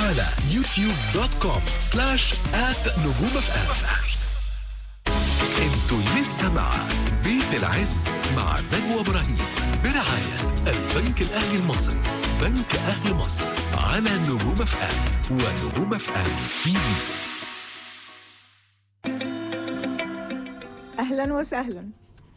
على youtube.com/@نجوم.fm. انتوا لسه مع بيت العز مع نجوى إبراهيم برعاية البنك الأهلي المصري، بنك أهل مصر، على نجوم FM ونجوم FM TV. أهلا وسهلا.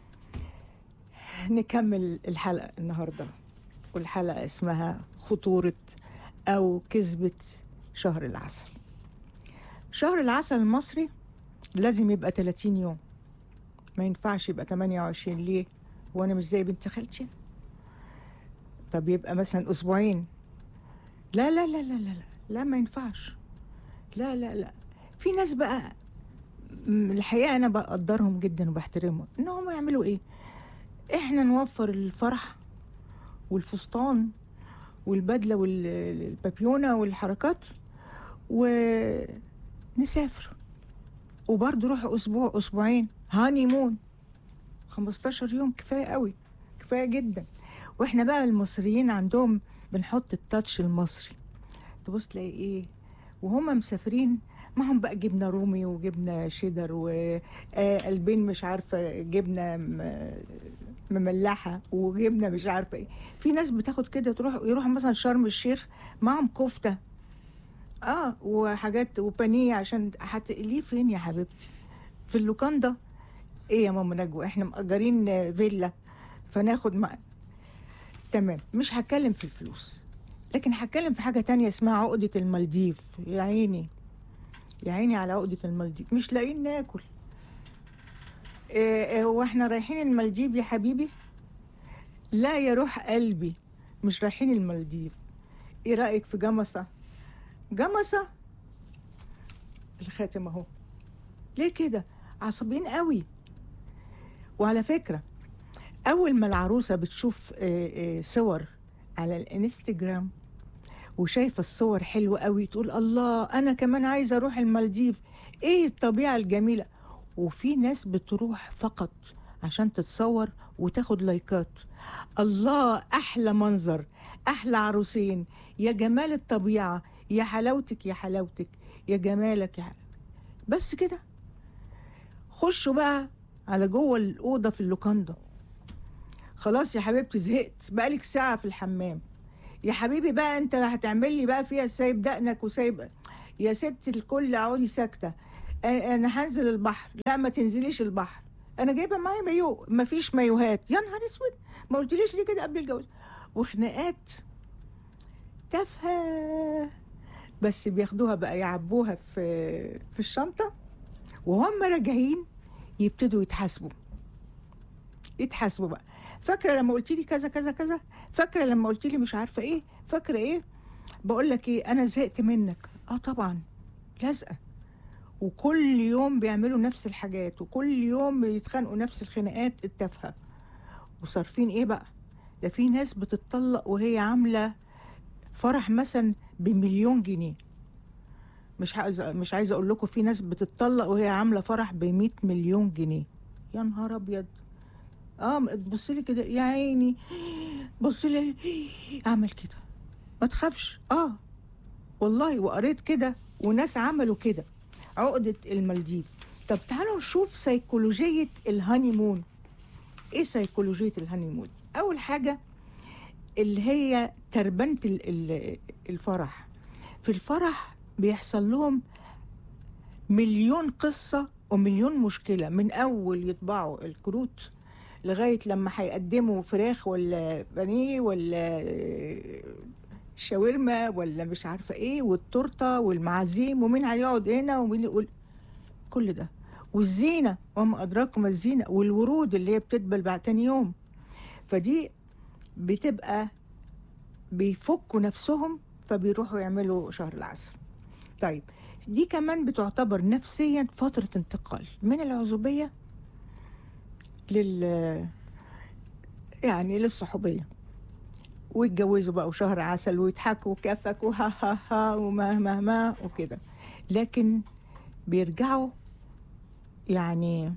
نكمل الحلقة النهاردة، والحلقة اسمها خطورة أو كذبة شهر العسل. شهر العسل المصري لازم يبقى 30 يوم، ما ينفعش يبقى 28. ليه؟ وانا مش زي بنت خالتي؟ طب يبقى مثلا اسبوعين. لا لا لا لا لا لا, لا ما ينفعش. لا لا لا. في ناس بقى الحقيقة انا بقدرهم جدا وبحترمهم، انهم يعملوا ايه؟ احنا نوفر الفرح والفستان والبدلة والبابيونة والحركات ونسافر، وبرضه روح اسبوع اسبوعين هاني مون. 15 يوم كفايه قوي، كفايه جدا. واحنا بقى المصريين عندهم بنحط التاتش المصري. تبص تلاقي ايه وهم مسافرين معهم بقى جبنه رومي وجبنه شيدر وقلبين مش عارفه جبنه مملحه وجبنه مش عارفه ايه. في ناس بتاخد كده يروح مثلا شرم الشيخ معهم كفته وحاجات وبانيه عشان هتقليه فين يا حبيبتي؟ في اللوكاندا؟ ايه يا ماما نجوى احنا مأجرين فيلا فناخد تمام. مش هتكلم في الفلوس، لكن هتكلم في حاجة تانية اسمها عقدة المالديف. يا عيني يا عيني على عقدة المالديف، مش لاقيين ناكل. واحنا رايحين المالديف يا حبيبي؟ لا يا روح قلبي، مش رايحين المالديف. ايه رأيك في جمصة؟ جمصة الخاتم اهو. ليه كده عصبين قوي؟ وعلى فكرة اول ما العروسة بتشوف صور على الانستجرام وشايفة الصور حلوة قوي، تقول الله انا كمان عايزة اروح المالديف، ايه الطبيعة الجميلة. وفي ناس بتروح فقط عشان تتصور وتاخد لايكات. الله احلى منظر، احلى عروسين، يا جمال الطبيعة، يا حلاوتك يا حلاوتك، يا جمالك يا بس كده. خشوا بقى على جوه الأوضة في اللوكاندا. خلاص يا حبيبتي زهقت، بقالك ساعة في الحمام. يا حبيبي بقى انت هتعمل لي بقى فيها سايب دقنك وسايب. يا ست الكل اقعدي ساكتة. انا هنزل البحر. لا ما تنزليش البحر، انا جايبة معايا مايو. ما فيش مايوهات. يا نهار اسود، ما قلتليش ليه كده قبل الجواز؟ وخناقات تافهة، بس بياخدوها بقى يعبوها في الشنطة، وهم راجعين يبتدوا يتحاسبوا بقى. فاكره لما قلت لي كذا كذا كذا؟ فاكره لما قلت لي مش عارفه ايه؟ فاكره ايه؟ بقول لك ايه، انا زهقت منك. طبعا لازقه، وكل يوم بيعملوا نفس الحاجات، وكل يوم يتخانقوا نفس الخناقات التافهه. وصارفين ايه بقى؟ ده في ناس بتتطلق وهي عامله فرح مثلا ب1,000,000 جنيه. مش عايزه اقول لكم في ناس بتتطلق وهي عامله فرح ب100 مليون جنيه. يا نهار ابيض. تبص لي كده يا عيني، بص لي اعمل كده، ما تخافش. والله وقريت كده وناس عملوا كده. عقدة المالديف. طب تعالوا نشوف سيكولوجية الهانيمون. ايه سيكولوجية الهانيمون؟ اول حاجة اللي هي تربنة الفرح. في الفرح بيحصل لهم 1,000,000 قصة و1,000,000 مشكلة، من أول يطبعوا الكروت لغاية لما هيقدموا فراخ ولا بانيه ولا شاورما ولا مش عارفة ايه، والتورتة والمعازيم، ومين هيقعد هنا ومين يقول كل ده، والزينة وما أدراكم الزينة، والورود اللي هي بتدبل بعد تاني يوم. فدي بتبقى بيفكوا نفسهم فبيروحوا يعملوا شهر العسل. طيب دي كمان بتعتبر نفسيا فترة انتقال من العزوبية للصحوبية، ويتجوزوا بقى وشهر عسل ويضحكوا كفك وها ها ها وما وكده. لكن بيرجعوا يعني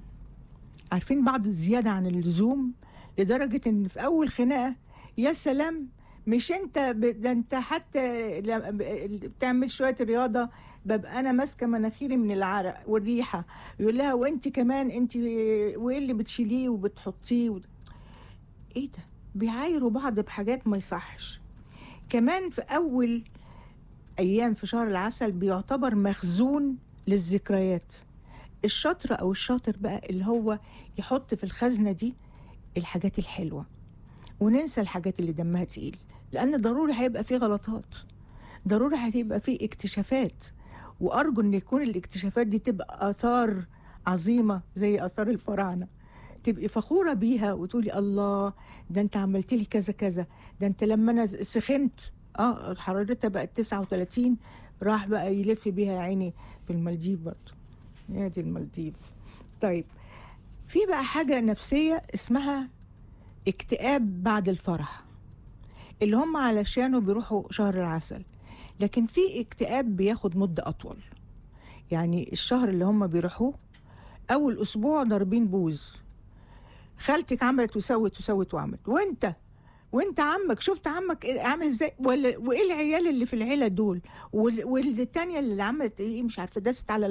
عارفين بعض الزيادة عن اللزوم، لدرجة ان في اول خناقة يا سلام مش انت ده انت حتى بتعمل شويه رياضه ببقى انا ماسكه مناخيري من العرق والريحه. يقول لها وانت كمان انت وايه اللي بتشيليه وبتحطيه ايه ده؟ بيعايروا بعض بحاجات ما يصحش. كمان في اول ايام في شهر العسل بيعتبر مخزون للذكريات. الشاطر او الشاطر بقى اللي هو يحط في الخزنه دي الحاجات الحلوه، وننسى الحاجات اللي دمها تقيل، لان ضروري هيبقى فيه غلطات، ضروري هتبقى فيه اكتشافات، وارجو ان يكون الاكتشافات دي تبقى اثار عظيمه زي اثار الفراعنه، تبقي فخوره بيها وتقولي الله ده انت عملت لي كذا كذا، ده انت لما انا سخنت حرارتها بقت 39 راح بقى يلف بيها يا عيني في المالديف برضه. يا دي المالديف. طيب في بقى حاجه نفسيه اسمها اكتئاب بعد الفرح، اللي هم علشانه بيروحوا شهر العسل، لكن في اكتئاب بياخد مدة أطول. يعني الشهر اللي هم بيروحوه أول أسبوع ضاربين بوز، خالتك عملت وسوت وعملت، وانت عمك شفت عمك عامل ازاي، وايه العيال اللي في العيله دول، والتانيه اللي عملت ايه مش عارفه دست على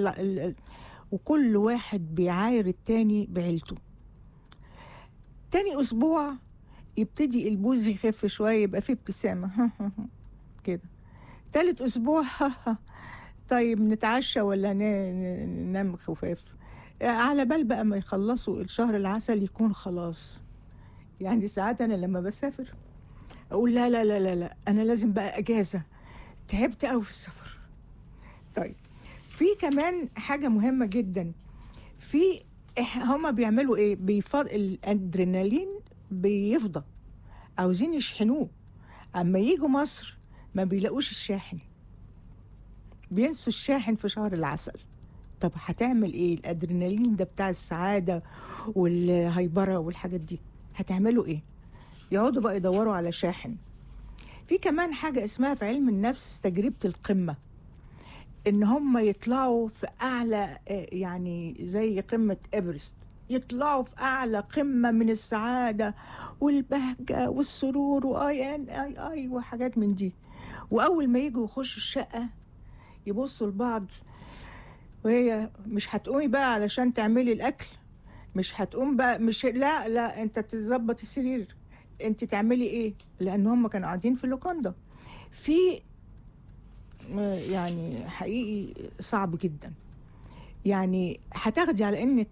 وكل واحد بيعاير التاني بعيلته. تاني اسبوع يبتدي البوز يخف شويه، يبقى فيه ابتسامه كده. تالت اسبوع طيب نتعشى ولا ننام خفاف، على بال بقى ما يخلصوا الشهر العسل يكون خلاص. يعني ساعات انا لما بسافر اقول لا لا لا لا لا انا لازم بقى اجازه، تعبت قوي في السفر. طيب في كمان حاجه مهمه جدا، في هما بيعملوا ايه، الادرينالين بيفضى، عاوزين يشحنوه، اما يجوا مصر ما بيلاقوش الشاحن، بينسوا الشاحن في شهر العسل. طب هتعمل ايه؟ الادرينالين ده بتاع السعاده والهيبره والحاجات دي، هتعملوا ايه؟ يقعدوا بقى يدوروا على شاحن. في كمان حاجه اسمها في علم النفس تجربه القمه، ان هم يطلعوا في اعلى، يعني زي قمه ايفرست، يطلعوا في اعلى قمه من السعاده والبهجه والسرور واي وحاجات من دي. واول ما يجوا يخشوا الشقه يبصوا لبعض، وهي مش هتقومي بقى علشان تعملي الاكل، مش هتقوم بقى، مش لا انت تظبط السرير، انت تعملي ايه؟ لان هم كانوا قاعدين في اللوكاندا. في يعني حقيقي صعب جدا، يعني هتاخدي على انك